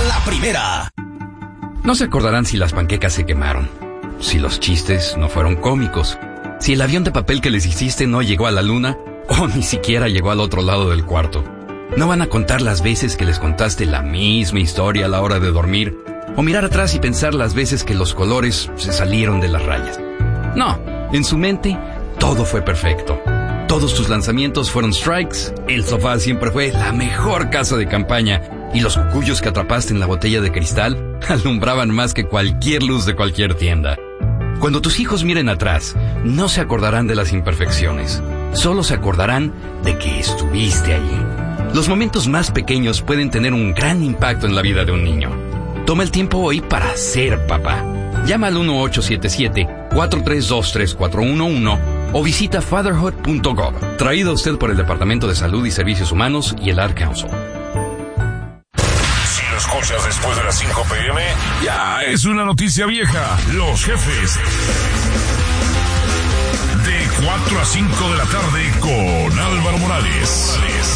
la primera. No se acordarán si las panquecas se quemaron, si los chistes no fueron cómicos, si el avión de papel que les hiciste no llegó a la luna o ni siquiera llegó al otro lado del cuarto. No van a contar las veces que les contaste la misma historia a la hora de dormir o mirar atrás y pensar las veces que los colores se salieron de las rayas. No, en su mente todo fue perfecto. Todos tus lanzamientos fueron strikes, el sofá siempre fue la mejor casa de campaña y los cucuyos que atrapaste en la botella de cristal alumbraban más que cualquier luz de cualquier tienda. Cuando tus hijos miren atrás, no se acordarán de las imperfecciones, solo se acordarán de que estuviste allí. Los momentos más pequeños pueden tener un gran impacto en la vida de un niño. Toma el tiempo hoy para ser papá. Llama al 1877-432-3411 o visita fatherhood.gov. Traído a usted por el Departamento de Salud y Servicios Humanos y el Ad Council. Si lo escuchas después de las 5 p.m., ya es una noticia vieja. Los jefes. De 4 a 5 de la tarde con Álvaro Morales.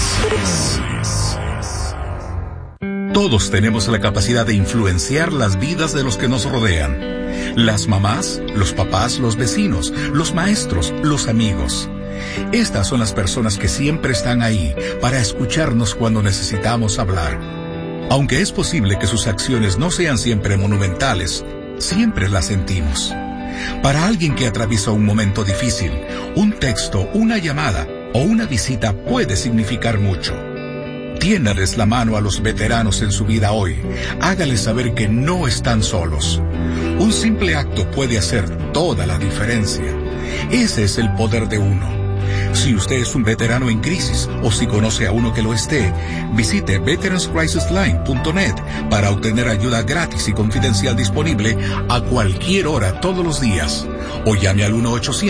Todos tenemos la capacidad de influenciar las vidas de los que nos rodean. Las mamás, los papás, los vecinos, los maestros, los amigos. Estas son las personas que siempre están ahí para escucharnos cuando necesitamos hablar. Aunque es posible que sus acciones no sean siempre monumentales, siempre las sentimos. Para alguien que atraviesa un momento difícil, un texto, una llamada o una visita puede significar mucho. Tiéndales la mano a los veteranos en su vida hoy. Hágales saber que no están solos. Un simple acto puede hacer toda la diferencia. Ese es el poder de uno. Si usted es un veterano en crisis o si conoce a uno que lo esté, visite veteranscrisisline.net para obtener ayuda gratis y confidencial disponible a cualquier hora todos los días. O llame al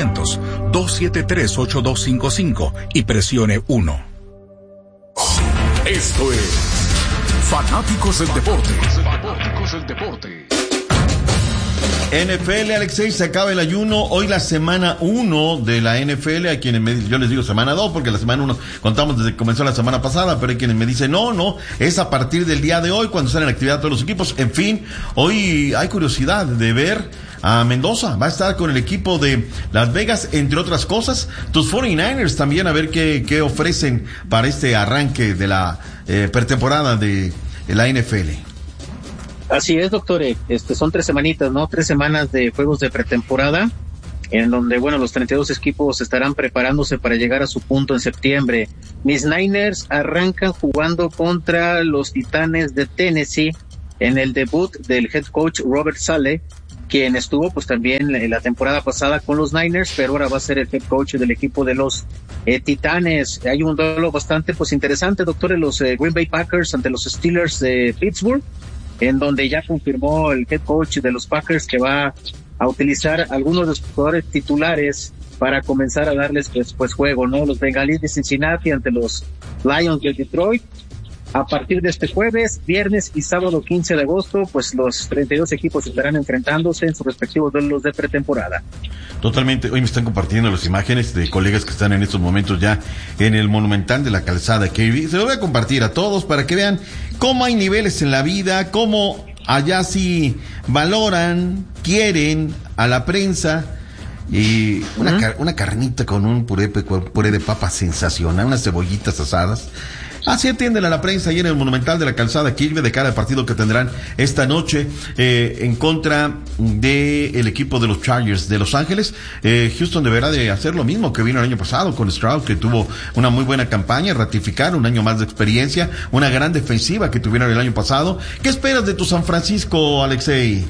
1-800-273-8255 y presione 1. Esto es Fanáticos del Deporte. NFL, Alexei, se acaba el ayuno. Hoy la semana 1 de la NFL. Hay quienes yo les digo semana 2 porque la semana 1 contamos desde que comenzó la semana pasada, pero hay quienes me dicen no, es a partir del día de hoy cuando salen en actividad todos los equipos. En fin, hoy hay curiosidad de ver a Mendoza. Va a estar con el equipo de Las Vegas, entre otras cosas. Tus 49ers también, a ver qué ofrecen para este arranque de la pretemporada de la NFL. Así es, doctor. Son 3 semanitas, ¿no? 3 semanas de juegos de pretemporada, en donde, los 32 equipos estarán preparándose para llegar a su punto en septiembre. Mis Niners arrancan jugando contra los Titanes de Tennessee en el debut del head coach Robert Saleh, quien estuvo también en la temporada pasada con los Niners, pero ahora va a ser el head coach del equipo de los Titanes. Hay un duelo bastante interesante, doctor, en los Green Bay Packers ante los Steelers de Pittsburgh, en donde ya confirmó el head coach de los Packers que va a utilizar algunos de los jugadores titulares para comenzar a darles juego, ¿no? Los Bengalíes de Cincinnati ante los Lions de Detroit. A partir de este jueves, viernes y sábado 15 de agosto, los 32 equipos estarán enfrentándose en sus respectivos duelos de pretemporada. Totalmente. Hoy me están compartiendo las imágenes de colegas que están en estos momentos ya en el Monumental de la Calzada Kirby. Se lo voy a compartir a todos para que vean cómo hay niveles en la vida, cómo allá sí valoran, quieren a la prensa. Y una carnita con un puré de papa sensacional, unas cebollitas asadas. Así atienden a la prensa ayer en el Monumental de la Calzada Kirby de cara al partido que tendrán esta noche en contra del equipo de los Chargers de Los Ángeles. Houston deberá de hacer lo mismo que vino el año pasado con Stroud, que tuvo una muy buena campaña, ratificar un año más de experiencia, una gran defensiva que tuvieron el año pasado. ¿Qué esperas de tu San Francisco, Alexei?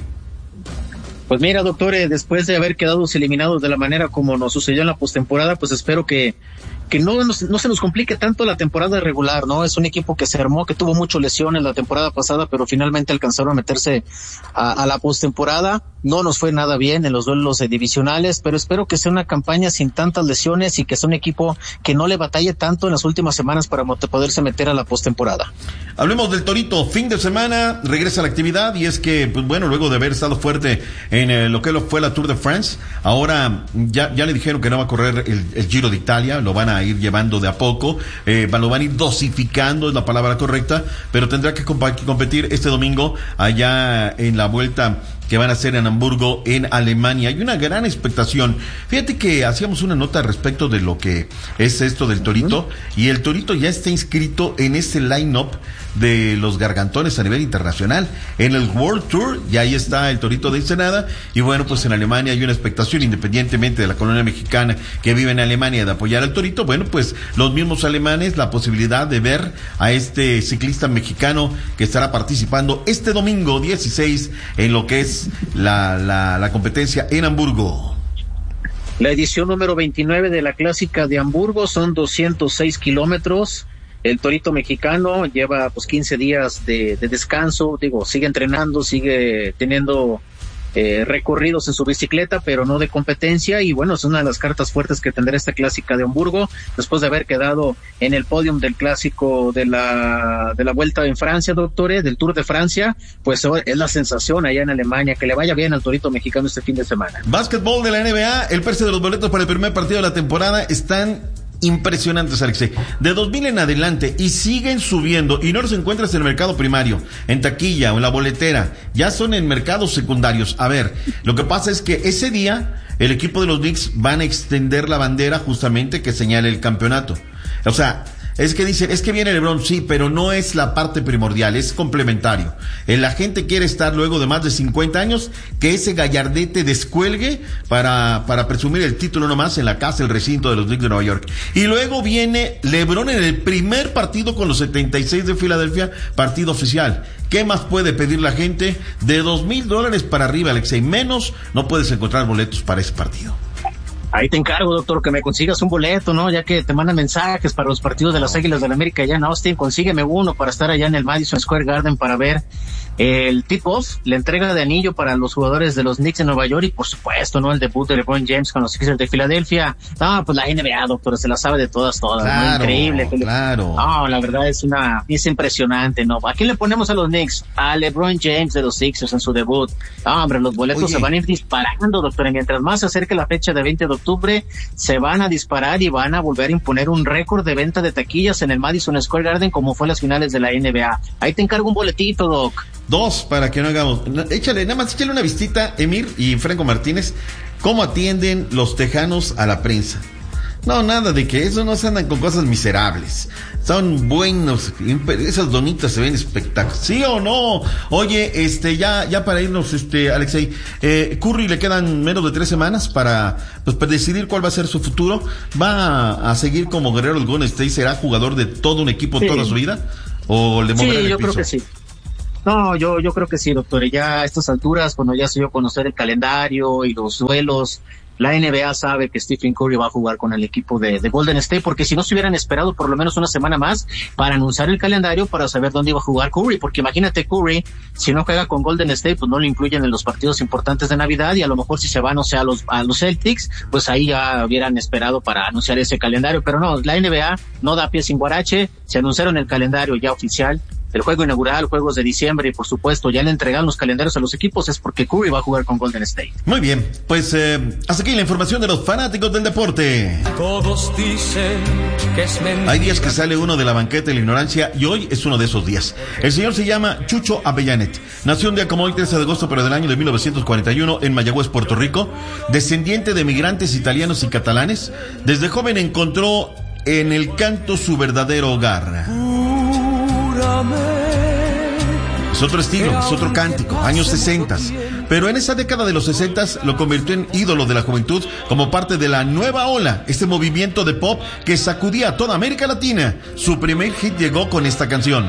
Pues mira, doctor, después de haber quedado eliminados de la manera como nos sucedió en la postemporada, espero que no se nos complique tanto la temporada regular, ¿no? Es un equipo que se armó, que tuvo muchas lesiones la temporada pasada, pero finalmente alcanzaron a meterse a la postemporada. no nos fue nada bien en los duelos divisionales, pero espero que sea una campaña sin tantas lesiones y que sea un equipo que no le batalle tanto en las últimas semanas para poderse meter a la postemporada. Hablemos del Torito, fin de semana, regresa a la actividad, y es que, pues bueno, luego de haber estado fuerte en lo que fue la Tour de France, ahora ya le dijeron que no va a correr el Giro de Italia, lo van a ir llevando de a poco, lo van a ir dosificando, es la palabra correcta, pero tendrá que competir este domingo allá en la vuelta que van a hacer en Hamburgo, en Alemania. Hay una gran expectación. Fíjate que hacíamos una nota respecto de lo que es esto del Torito, y el Torito ya está inscrito en ese line-up de los gargantones a nivel internacional, en el World Tour, y ahí está el Torito de Ensenada, y bueno, pues en Alemania hay una expectación, independientemente de la colonia mexicana que vive en Alemania, de apoyar al Torito. Bueno, pues los mismos alemanes, la posibilidad de ver a este ciclista mexicano que estará participando este domingo 16 en lo que es la competencia en Hamburgo. La edición número 29 de la Clásica de Hamburgo son 206 kilómetros. El Torito mexicano lleva 15 días de descanso, sigue entrenando, sigue teniendo recorridos en su bicicleta, pero no de competencia, y bueno, es una de las cartas fuertes que tendrá esta Clásica de Hamburgo, después de haber quedado en el podium del clásico de la Vuelta en Francia, doctores, del Tour de Francia. Pues es la sensación allá en Alemania. Que le vaya bien al Torito mexicano este fin de semana. Básquetbol de la NBA, el precio de los boletos para el primer partido de la temporada están impresionantes, Alexei. De 2,000 en adelante, y siguen subiendo, y no los encuentras en el mercado primario, en taquilla o en la boletera, ya son en mercados secundarios. A ver, lo que pasa es que ese día el equipo de los Knicks van a extender la bandera justamente que señala el campeonato. O sea, es que dicen, es que viene LeBron, sí, pero no es la parte primordial, es complementario. La gente quiere estar luego de más de 50 años, que ese gallardete descuelgue para presumir el título nomás en la casa, el recinto de los Knicks de Nueva York. Y luego viene LeBron en el primer partido con los 76 de Filadelfia, partido oficial. ¿Qué más puede pedir la gente? De $2,000 para arriba, Alexei, menos no puedes encontrar boletos para ese partido. Ahí te encargo, doctor, que me consigas un boleto, ¿no? Ya que te mandan mensajes para los partidos de las Águilas del América allá en Austin, consígueme uno para estar allá en el Madison Square Garden para ver el tip-off, la entrega de anillo para los jugadores de los Knicks de Nueva York, y por supuesto, ¿no? El debut de LeBron James con los Sixers de Filadelfia. Pues la NBA, doctor, se la sabe de todas, claro, ¿no? Increíble. Claro. La verdad es impresionante, ¿no? ¿A quién le ponemos a los Knicks? A LeBron James de los Sixers en su debut. Hombre, los boletos se van a ir disparando, doctor, y mientras más se acerque la fecha de 20 de octubre, se van a disparar y van a volver a imponer un récord de venta de taquillas en el Madison Square Garden, como fue en las finales de la NBA. Ahí te encargo un boletito, doc. 2, para que no hagamos. Échale una vistita, Emir y Franco Martínez, cómo atienden los tejanos a la prensa. No, nada de que eso, no se andan con cosas miserables. Son buenos, esas donitas se ven espectaculares. ¿Sí o no? Oye, ya para irnos, Alexei, Curry le quedan menos de 3 semanas para decidir cuál va a ser su futuro. ¿Va a seguir como guerrero del Golden State? ¿Será jugador de todo un equipo toda su vida? ¿O le moverá el piso? Creo que sí. No, yo creo que sí, doctor. Ya a estas alturas, cuando ya se dio a conocer el calendario y los duelos, la NBA sabe que Stephen Curry va a jugar con el equipo de Golden State, porque si no se hubieran esperado por lo menos una semana más para anunciar el calendario, para saber dónde iba a jugar Curry, porque imagínate, Curry, si no juega con Golden State, pues no lo incluyen en los partidos importantes de Navidad, y a lo mejor si se va, no sé, a los Celtics, pues ahí ya hubieran esperado para anunciar ese calendario, pero no, la NBA no da pie sin guarache, se anunciaron el calendario ya oficial, el juego inaugural, juegos de diciembre, y por supuesto ya le entregaron los calendarios a los equipos, es porque Curry va a jugar con Golden State. Muy bien, pues hasta aquí la información de los fanáticos del deporte. Todos dicen que es mentira. Hay días que sale uno de la banqueta de la ignorancia, y hoy es uno de esos días. El señor se llama Chucho Avellanet. Nació un día como hoy, 13 de agosto, pero del año de 1941, en Mayagüez, Puerto Rico. Descendiente de migrantes italianos y catalanes, desde joven encontró en el canto su verdadero hogar. Es otro estilo, es otro cántico, años 60. Pero en esa década de los 60 lo convirtió en ídolo de la juventud como parte de la nueva ola, este movimiento de pop que sacudía a toda América Latina. Su primer hit llegó con esta canción.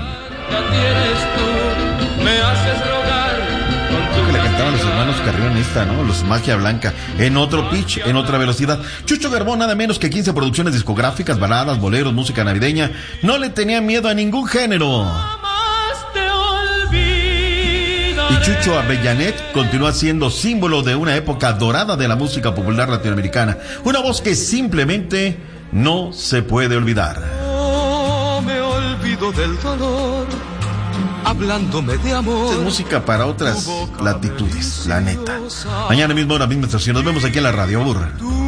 Creo que la cantaban los hermanos Carrión esta, ¿no? Los Magia Blanca, en otro pitch, en otra velocidad. Chucho grabó nada menos que 15 producciones discográficas, baladas, boleros, música navideña. No le tenía miedo a ningún género. Y Chucho Avellanet continúa siendo símbolo de una época dorada de la música popular latinoamericana. Una voz que simplemente no se puede olvidar. No me olvido del dolor, hablándome de amor. Esta es música para otras latitudes, la neta. Mañana mismo, la misma estación. Nos vemos aquí en la Radio Burra.